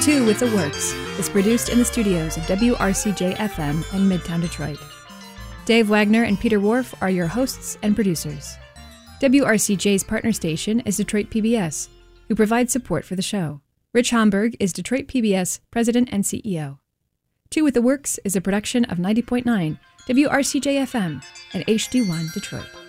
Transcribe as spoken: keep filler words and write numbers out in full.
Two with the Works is produced in the studios of W R C J F M in Midtown Detroit. Dave Wagner and Peter Worf are your hosts and producers. W R C J's partner station is Detroit P B S, who provides support for the show. Rich Homburg is Detroit P B S President and C E O. Two with the Works is a production of ninety point nine W R C J F M and H D one Detroit.